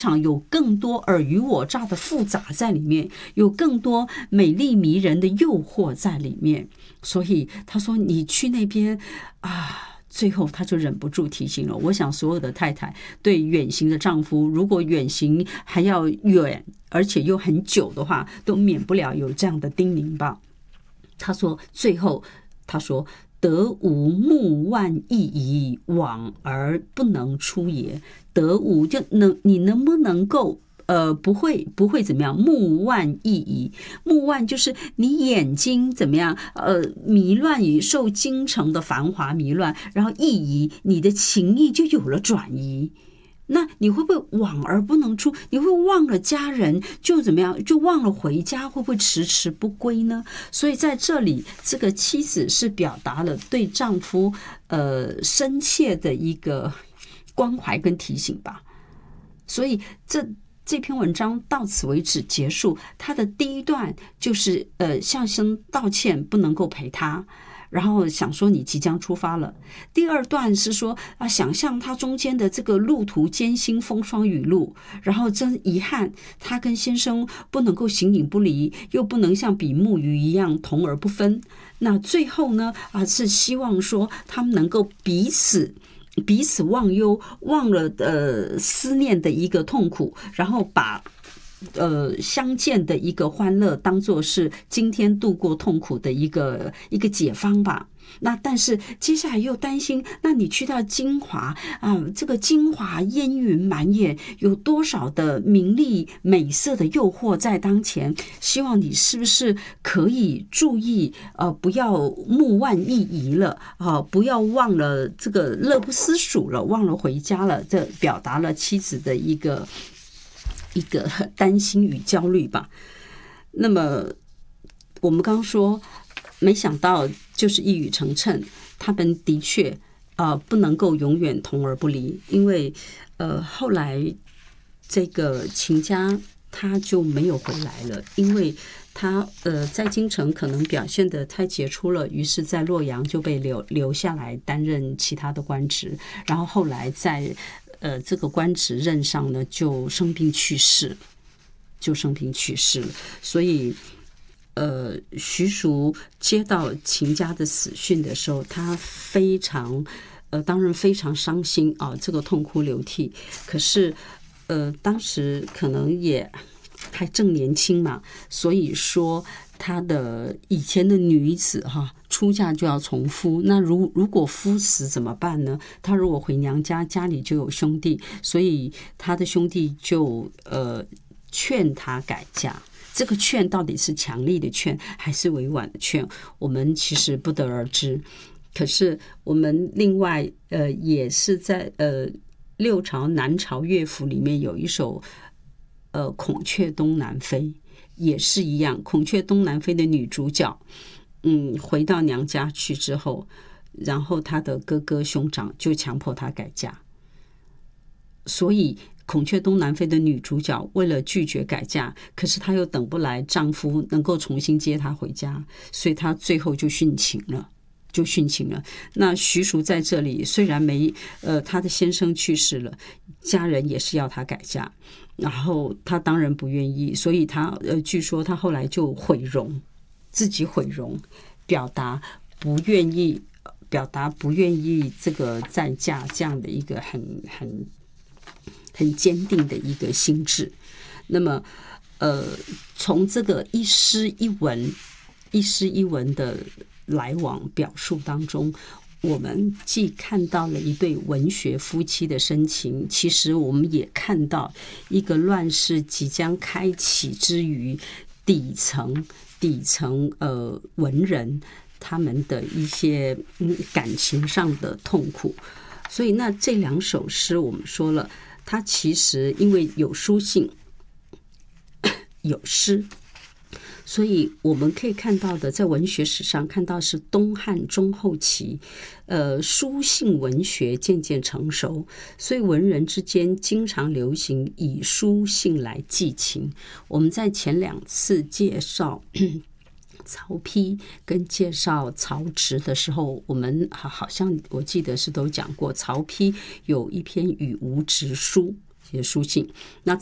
场有更多尔虞我诈的复杂在里面，有更多美丽迷人的诱惑在里面。所以他说你去那边啊，最后他就忍不住提醒了。我想所有的太太对远行的丈夫，如果远行还要远而且又很久的话，都免不了有这样的叮咛吧。他说最后他说得无目万意矣，往而不能出也。得无就你能不能够不会怎么样？目万意矣，目万就是你眼睛怎么样？迷乱于受京城的繁华迷乱，然后意移，你的情意就有了转移。那你会不会往而不能出？你会忘了家人，就怎么样？就忘了回家，会不会迟迟不归呢？所以在这里，这个妻子是表达了对丈夫深切的一个关怀跟提醒吧。所以这篇文章到此为止结束。他的第一段就是向声道歉不能够陪他，然后想说你即将出发了。第二段是说想象他中间的这个路途艰辛，风霜雨露，然后真遗憾他跟先生不能够形影不离，又不能像比目鱼一样同而不分。那最后呢是希望说他们能够彼此忘忧，忘了思念的一个痛苦，然后把相见的一个欢乐当作是今天度过痛苦的一个解方吧。那但是接下来又担心，那你去到金华这个金华烟云满眼，有多少的名利美色的诱惑在当前，希望你是不是可以注意不要目万意移了不要忘了这个乐不思蜀了，忘了回家了。这表达了妻子的一个担心与焦虑吧。那么我们刚刚说没想到就是一语成谶，他们的确不能够永远同而不离。因为后来这个秦家他就没有回来了，因为他在京城可能表现得太杰出了，于是在洛阳就被留下来担任其他的官职，然后后来在这个官职任上呢就生病去世了。所以徐淑接到秦家的死讯的时候，他非常当然非常伤心这个痛哭流涕。可是当时可能也还正年轻嘛，所以说他的以前的女子出嫁就要从夫，那如果夫死怎么办呢？他如果回娘家，家里就有兄弟，所以他的兄弟就劝他改嫁。这个劝到底是强力的劝还是委婉的劝，我们其实不得而知。可是我们另外也是在六朝南朝乐府里面有一首孔雀东南飞，也是一样，孔雀东南飞的女主角回到娘家去之后，然后她的哥哥兄长就强迫她改嫁。所以孔雀东南飞的女主角为了拒绝改嫁，可是她又等不来丈夫能够重新接她回家，所以她最后就殉情了。那徐淑在这里虽然她的先生去世了，家人也是要她改嫁，然后她当然不愿意，所以她据说她后来就自己毁容，表达不愿意这个再嫁，这样的一个很坚定的一个心智。那么从这个一诗一文的来往表述当中，我们既看到了一对文学夫妻的深情，其实我们也看到一个乱世即将开启之余，底层文人他们的一些感情上的痛苦。所以那这两首诗我们说了，它其实因为有书信有诗，所以我们可以看到的，在文学史上看到是东汉中后期书信文学渐渐成熟，所以文人之间经常流行以书信来寄情。我们在前两次介绍曹丕跟介绍曹植的时候，我们好像我记得是都讲过，曹丕有一篇《与吴直书》， 些书信。那